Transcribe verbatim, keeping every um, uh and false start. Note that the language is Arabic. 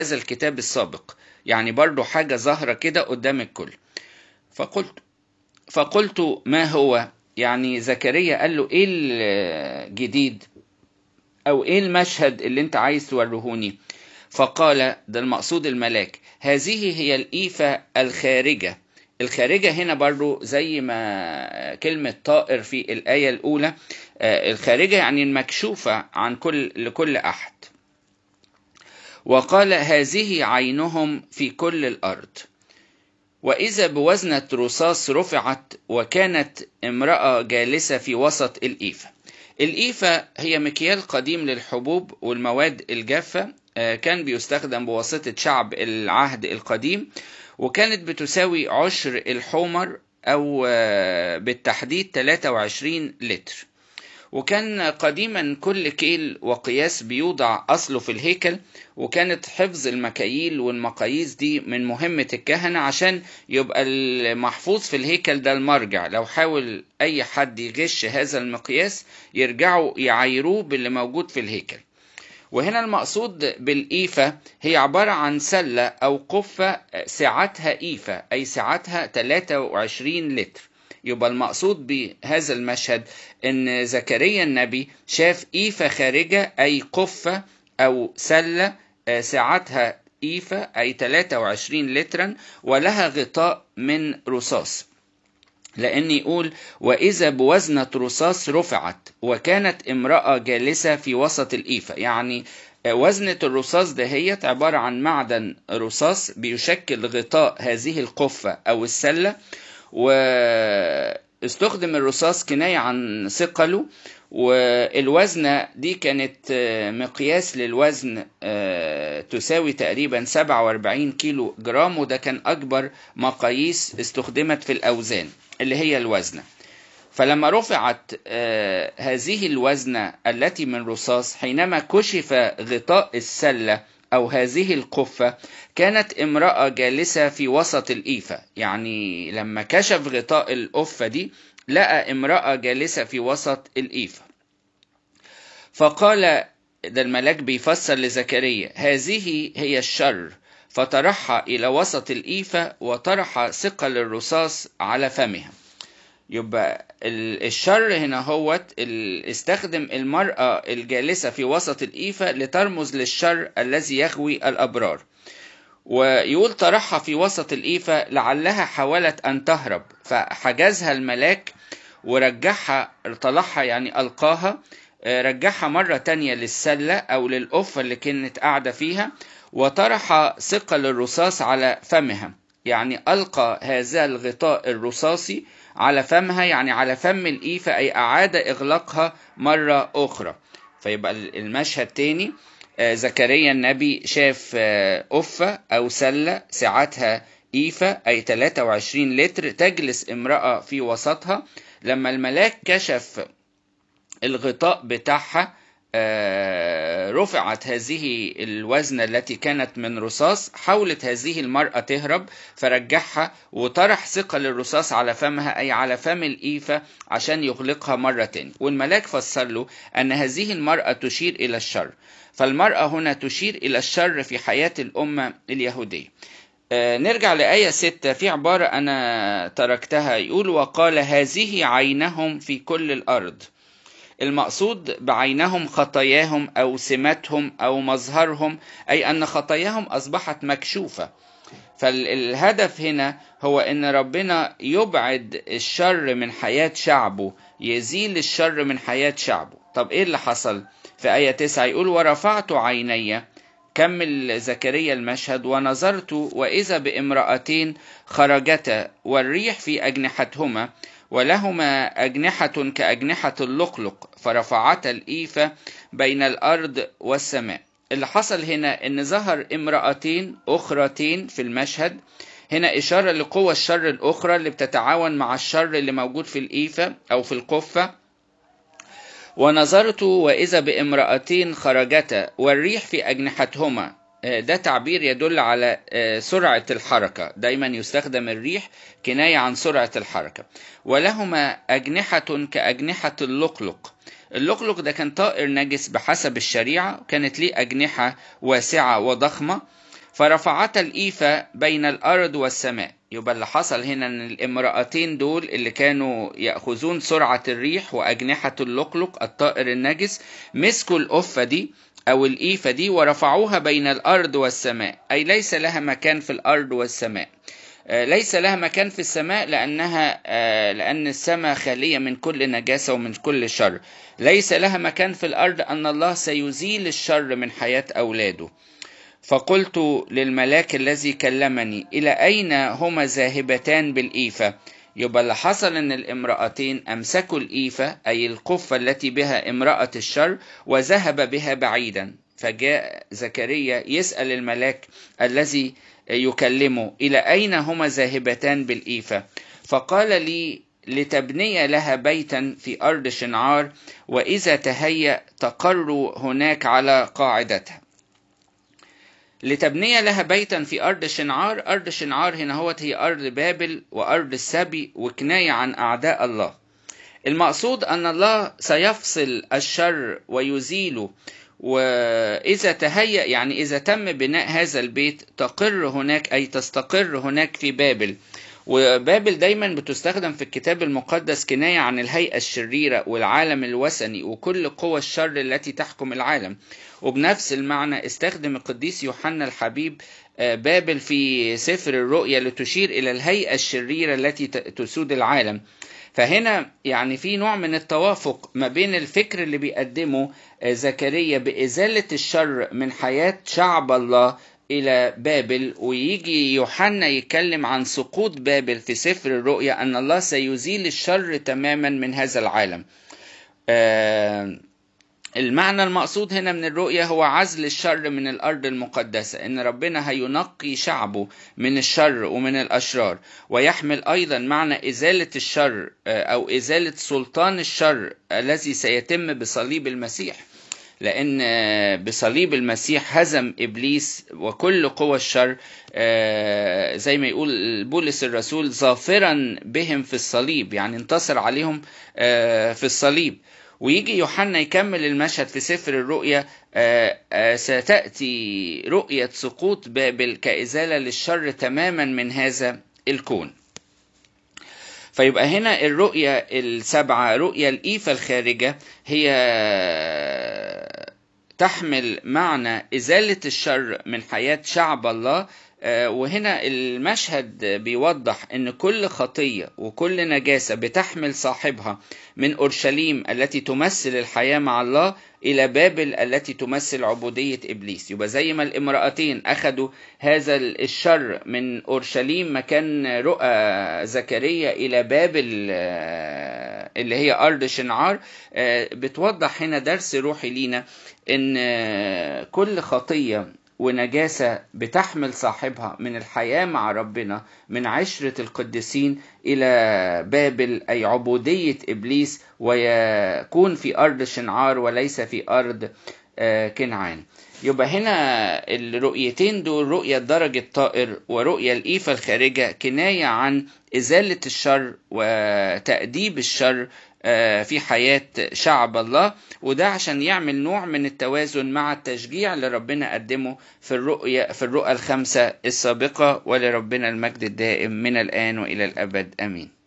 هذا الكتاب السابق، يعني برضو حاجة ظاهرة كده قدام الكل. فقلت فقلت ما هو؟ يعني زكريا قال له ايه الجديد او ايه المشهد اللي انت عايز تورهوني؟ فقال، ده المقصود الملاك، هذه هي الإيفة الخارجة. الخارجة هنا برضو زي ما كلمة طائر في الآية الأولى، الخارجة يعني المكشوفة عن كل لكل أحد. وقال هذه عينهم في كل الأرض. وإذا بوزنة رصاص رفعت وكانت امرأة جالسة في وسط الإيفة. الإيفة هي مكيال قديم للحبوب والمواد الجافة، كان بيستخدم بواسطة شعب العهد القديم، وكانت بتساوي عشر الحمر أو بالتحديد ثلاثة وعشرين لتر. وكان قديما كل كيل وقياس بيوضع أصله في الهيكل، وكانت حفظ المكاييل والمقاييس دي من مهمة الكهنة عشان يبقى المحفوظ في الهيكل ده المرجع. لو حاول أي حد يغش هذا المقياس يرجعوا يعايروه باللي موجود في الهيكل. وهنا المقصود بالإيفة هي عبارة عن سلة أو قفة سعتها إيفة، أي سعتها ثلاثة وعشرين لتر. يبقى المقصود بهذا المشهد ان زكريا النبي شاف إيفة خارجة، أي قفة أو سلة سعتها إيفة أي ثلاثة وعشرين لترا، ولها غطاء من رصاص، لأن يقول وإذا بوزنة رصاص رفعت وكانت امرأة جالسة في وسط الإيفة. يعني وزنة الرصاص دهيت عبارة عن معدن رصاص بيشكل غطاء هذه القفة أو السلة، واستخدم الرصاص كناية عن ثقله. والوزنة دي كانت مقياس للوزن تساوي تقريبا سبعة وأربعين كيلو جرام، وده كان أكبر مقاييس استخدمت في الأوزان اللي هي الوزنة. فلما رفعت هذه الوزنة التي من رصاص، حينما كشف غطاء السلة أو هذه القفة، كانت امرأة جالسة في وسط الإيفة. يعني لما كشف غطاء القفة دي لقى امرأة جالسة في وسط الإيفة. فقال، ده الملاك بيفسر لزكريا، هذه هي الشر. فطرحها إلى وسط الإيفة وطرح ثقل الرصاص على فمها. يبقى الشر هنا هو استخدم المرأة الجالسة في وسط الإيفة لترمز للشر الذي يغوي الأبرار. ويقول طرحها في وسط الإيفة لعلها حاولت أن تهرب، فحجزها الملاك ورجعها، طلعها يعني ألقاها، رجعها مرة تانية للسلة أو للقفة اللي كانت قاعدة فيها، وطرح ثقل الرصاص على فمها. يعني ألقى هذا الغطاء الرصاصي على فمها، يعني على فم الإيفة، أي أعاد إغلاقها مرة أخرى. فيبقى المشهد تاني، زكريا النبي شاف قفة أو سلة سعتها إيفة أي ثلاثة وعشرين لتر، تجلس امرأة في وسطها. لما الملاك كشف الغطاء بتاعها رفعت هذه الوزنة التي كانت من رصاص. حاولت هذه المرأة تهرب فرجعها وطرح ثقل الرصاص على فمها أي على فم الإيفة عشان يغلقها مرة تاني. والملاك فسر له أن هذه المرأة تشير إلى الشر. فالمرأة هنا تشير إلى الشر في حياة الأمة اليهودية. نرجع لآية ستة، في عبارة أنا تركتها، يقول وقال هذه عينهم في كل الأرض. المقصود بعينهم خطاياهم أو سماتهم أو مظهرهم، أي أن خطاياهم أصبحت مكشوفة. فالهدف هنا هو أن ربنا يبعد الشر من حياة شعبه، يزيل الشر من حياة شعبه. طب إيه اللي حصل؟ في آية تسعة يقول ورفعت عيني، كمل زكريا المشهد، ونظرت وإذا بامرأتين خرجتا والريح في أجنحتهما ولهما أجنحة كأجنحة اللقلق، فرفعتا الإيفة بين الأرض والسماء. اللي حصل هنا إن ظهر امرأتين أخرتين في المشهد، هنا إشارة لقوة الشر الأخرى اللي بتتعاون مع الشر اللي موجود في الإيفة أو في القفة. ونظرت وإذا بامرأتين خرجتا والريح في أجنحتهما، ده تعبير يدل على سرعة الحركة، دايما يستخدم الريح كناية عن سرعة الحركة. ولهما أجنحة كأجنحة اللقلق. اللقلق ده كان طائر نجس بحسب الشريعة، كانت ليه أجنحة واسعة وضخمة، فرفعتا الإيفة بين الأرض والسماء. يبقى اللي حصل هنا ان الامرأتين دول اللي كانوا يأخذون سرعة الريح وأجنحة اللقلق الطائر النجس مسكوا الأفة دي أو الإيفة دي ورفعوها بين الأرض والسماء، أي ليس لها مكان في الأرض والسماء. ليس لها مكان في السماء لأنها لأن السماء خالية من كل نجاسة ومن كل شر. ليس لها مكان في الأرض أن الله سيزيل الشر من حياة أولاده. فقلت للملاك الذي كلمني: إلى أين هما ذاهبتان بالإيفة؟ يبقى اللي حصل أن الامرأتين أمسكوا الإيفة أي القفة التي بها امرأة الشر وذهب بها بعيدا. فجاء زكريا يسأل الملاك الذي يكلمه: إلى أين هما ذاهبتان بالإيفة؟ فقال لي: لتبني لها بيتا في أرض شنعار، وإذا تهيأ تقر هناك على قاعدتها. لتبني لها بيتا في أرض شنعار. أرض شنعار هنا هو هي أرض بابل وأرض السبي، وكناية عن أعداء الله. المقصود أن الله سيفصل الشر ويزيله، وإذا تهيأ يعني إذا تم بناء هذا البيت تقر هناك أي تستقر هناك في بابل. وبابل دايما بتستخدم في الكتاب المقدس كناية عن الهيئة الشريرة والعالم الوثني وكل قوى الشر التي تحكم العالم. وبنفس المعنى استخدم القديس يوحنا الحبيب بابل في سفر الرؤيا لتشير إلى الهيئة الشريرة التي تسود العالم. فهنا يعني في نوع من التوافق ما بين الفكر اللي بيقدمه زكريا بإزالة الشر من حياة شعب الله إلى بابل، ويجي يوحنا يتكلم عن سقوط بابل في سفر الرؤيا، أن الله سيزيل الشر تماما من هذا العالم. آه المعنى المقصود هنا من الرؤيا هو عزل الشر من الأرض المقدسة، إن ربنا هينقي شعبه من الشر ومن الأشرار، ويحمل أيضا معنى إزالة الشر أو إزالة سلطان الشر الذي سيتم بصليب المسيح، لأن بصليب المسيح هزم إبليس وكل قوى الشر، زي ما يقول بولس الرسول: ظافرا بهم في الصليب، يعني انتصر عليهم في الصليب. ويجي يوحنا يكمل المشهد في سفر الرؤيا: ستأتي رؤية سقوط بابل كإزالة للشر تماما من هذا الكون. فيبقى هنا الرؤية السبعة، رؤية الإيفة الخارجة، هي تحمل معنى إزالة الشر من حياة شعب الله. وهنا المشهد بيوضح أن كل خطية وكل نجاسة بتحمل صاحبها من أورشليم التي تمثل الحياة مع الله إلى بابل التي تمثل عبودية إبليس. يبقى زي ما الامرأتين أخذوا هذا الشر من أورشليم مكان رؤى زكريا إلى بابل اللي هي أرض شنعار، بتوضح هنا درس روحي لينا إن كل خطية ونجاسة بتحمل صاحبها من الحياة مع ربنا من عشرة القديسين إلى بابل أي عبودية إبليس، ويكون في أرض شنعار وليس في أرض كنعان. يبقى هنا الرؤيتين دول، رؤية درج الطائر ورؤية الإيفة الخارجة، كناية عن إزالة الشر وتأديب الشر في حياة شعب الله، وده عشان يعمل نوع من التوازن مع التشجيع اللي ربنا قدمه في الرؤية في الرؤى الخمسة السابقة. ولربنا المجد الدائم من الآن وإلى الأبد، آمين.